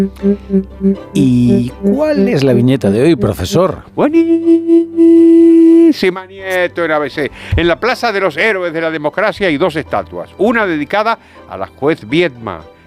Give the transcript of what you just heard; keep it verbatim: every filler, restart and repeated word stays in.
¿Y cuál es la viñeta de hoy, profesor? Buenísima, Nieto, en A B C. En la Plaza de los Héroes de la Democracia hay dos estatuas. Una dedicada a la juez Viedma